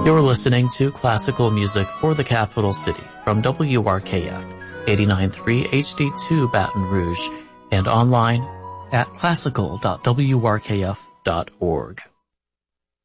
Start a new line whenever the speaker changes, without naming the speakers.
You're listening to classical music for the capital city from WRKF 89.3 HD2 Baton Rouge and online at classical.wrkf.org.